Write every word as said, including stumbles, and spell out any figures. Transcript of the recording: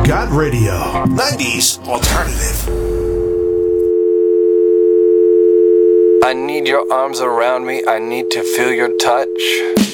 Got Radio. nineties Alternative. I need your arms around me. I need to feel your touch.